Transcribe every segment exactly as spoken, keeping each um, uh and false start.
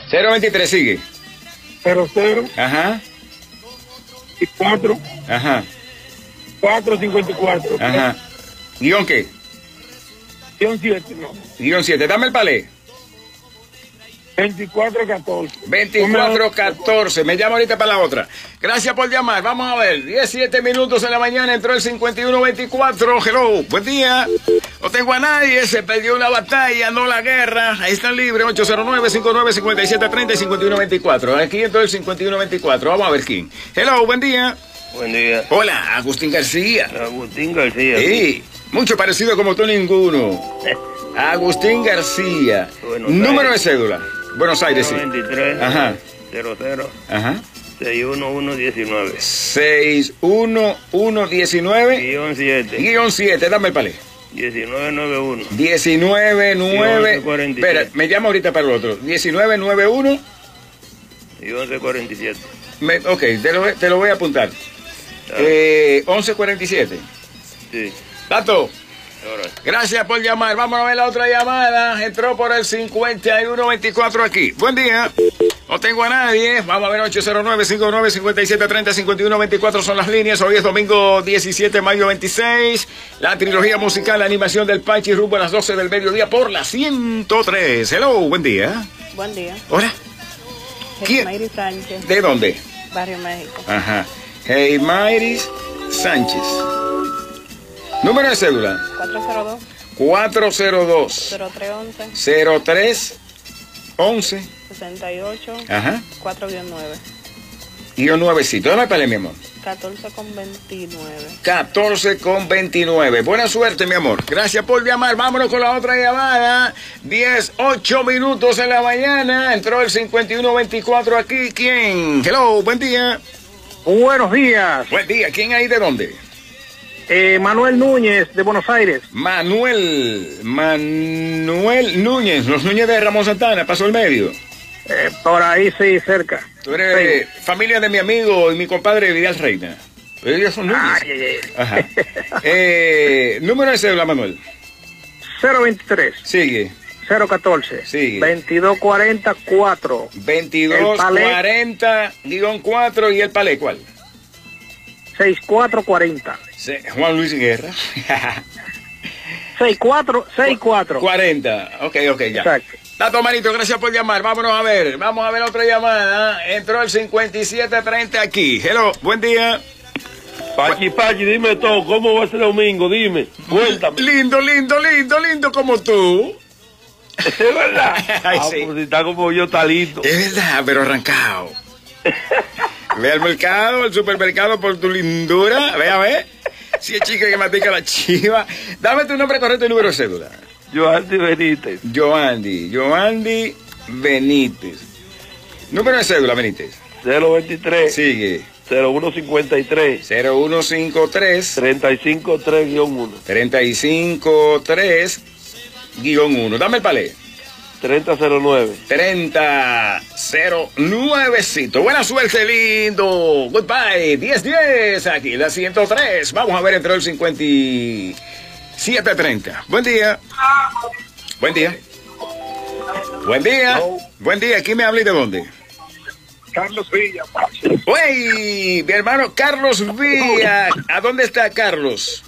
cero veintitrés, sigue. cero cero. Ajá. Y cuatro. Ajá. cuatro cincuenta y cuatro. Ajá. ¿Guión qué? Guión siete, no. Guión siete. Dame el palé. veinticuatro catorce. veinticuatro catorce. Me llamo ahorita para la otra. Gracias por llamar. Vamos a ver. diecisiete minutos en la mañana. Entró el cincuenta y uno veinticuatro. Hello. Buen día. No tengo a nadie. Se perdió una batalla, no la guerra. Ahí están libres. ocho cero nueve, cinco nueve cinco siete tres cero y cincuenta y uno veinticuatro. Aquí entró el cincuenta y uno veinticuatro. Vamos a ver quién. Hello. Buen día. Buen día. Hola. Agustín García. Agustín García. Sí. Mucho parecido como tú ninguno. Agustín García. Buenos Número Aires. de cédula. Buenos Aires, sí. veintitrés. Ajá. cero cero. Ajá. seis uno uno diecinueve. seis uno uno diecinueve. Guión siete. Guión siete. Dame el palé. diecinueve noventa y uno. diecinueve nueve. once cuarenta y siete. Espera, me llamo ahorita para el otro. diecinueve noventa y uno. Y once cuarenta y siete. Me, ok, te lo, te lo voy a apuntar. Eh, once cuarenta y siete. Sí. Tato. Ahora. Gracias por llamar. Vamos a ver la otra llamada. Entró por el cincuenta y uno veinticuatro aquí. Buen día. No tengo a nadie. Vamos a ver ocho cero nueve, cinco nueve cinco siete tres cero, cincuenta y uno veinticuatro son las líneas. Hoy es domingo diecisiete de mayo veintiséis. La trilogía musical, la animación del Pachi rumbo a las doce del mediodía por la ciento tres. Hello, buen día. Buen día. Hola. ¿Quién? Mayris Sánchez. ¿De dónde? Barrio México. Ajá. Hey, Mayris Sánchez. Número de cédula. cuatro cero dos. cuatro cero dos. cero tres once. cero tres once. sesenta y ocho. Ajá. cuatro nueve. Guión nuevecito. Dame para mi amor. catorce con veintinueve. catorce con veintinueve. Buena suerte, mi amor. Gracias por llamar. Vámonos con la otra llamada. diez, ocho minutos en la mañana. Entró el cincuenta y uno veinticuatro aquí. ¿Quién? Hello, buen día. Buenos días. Buen día. ¿Quién ahí de dónde? Eh, Manuel Núñez, de Buenos Aires. Manuel. Manuel Núñez. Los Núñez de Ramón Santana. Pasó el medio. Eh, por ahí sí, cerca. Tú eres sí. Familia de mi amigo y mi compadre Vidal Reina. Ellos son Núñez. Ay, ay, ay. Ajá. eh, número de cédula, Manuel. cero veintitrés. Sigue. cero catorce. Sigue. veintidós cuarenta cuatro. veintidós cuarenta guión cuatro y el palé, ¿cuál? sesenta y cuatro cuarenta. Sí, Juan Luis Guerra. sesenta y cuatro, sesenta y cuatro. cuarenta. Ok, ok, ya. Exacto. Tato Manito, gracias por llamar. Vámonos a ver. Vamos a ver otra llamada. Entró el cincuenta y siete treinta aquí. Hello, buen día. Pachi, Pachi, dime todo. ¿Cómo va a ser domingo? Dime. Cuéntame. Lindo, lindo, lindo, lindo como tú. Es verdad. Ay, ah, sí. pues si está como yo, está lindo. Es verdad, pero arrancado. Ve al mercado, al supermercado por tu lindura. Ve a ver. Si es chica que matica la chiva. Dame tu nombre correcto y número de cédula. Joandy Benítez. Joandy. Joandy Benítez. Número de cédula, Benítez. cero veintitrés. Sigue. cero uno cincuenta y tres. cero uno cinco tres. treinta y cinco tres guión uno. treinta y cinco tres guión uno. Dame el palé. treinta cero nueve. treinta cero nueve. Buena suerte, lindo. Goodbye. diez diez. Aquí la ciento tres. Vamos a ver entre el cincuenta y siete treinta. Buen día. Buen día. Buen día. Hello. Buen día. ¿Quién me habla y de dónde? Carlos Villa. Uy, mi hermano Carlos Villa. ¿A dónde está Carlos?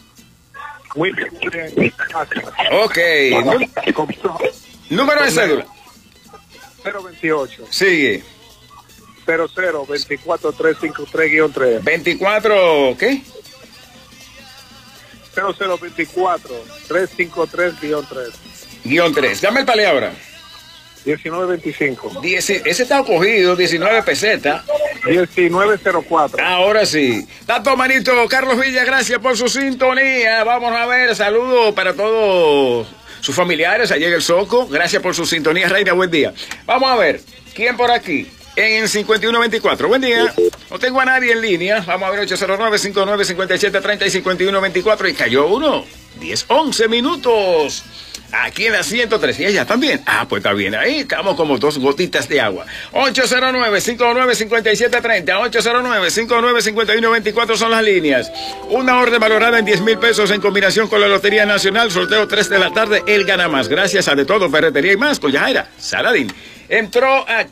Ok. Número de cédula. cero veintiocho. Sigue. cero cero veinticuatro trescientos cincuenta y tres guión tres. veinticuatro, ¿qué? cero cero veinticuatro trescientos cincuenta y tres guión tres. Guión tres. Dame el palé ahora. diecinueve veinticinco. Diez, ese está cogido, diecinueve pesetas. diecinueve cero cuatro. Ahora sí. Tato Manito, Carlos Villa, gracias por su sintonía. Vamos a ver, saludos para todos sus familiares allá en el Soco. Gracias por su sintonía, Reina, buen día. Vamos a ver, ¿quién por aquí? En cincuenta y uno veinticuatro, buen día. No tengo a nadie en línea. Vamos a ver, ocho cero nueve, cinco nueve cinco siete tres cero y cincuenta y uno veinticuatro. Y cayó uno. diez, once minutos. Aquí en la ciento tres. Y ella también. Ah, pues está bien. Ahí estamos como dos gotitas de agua. ocho cero nueve, cinco nueve cinco siete tres cero. ocho cero nueve, cinco nueve cinco uno veinticuatro son las líneas. Una orden valorada en diez mil pesos en combinación con la Lotería Nacional. Sorteo tres de la tarde. Él gana más. Gracias a De Todo, Ferretería y más. Con Yajaira Saladín. Entró a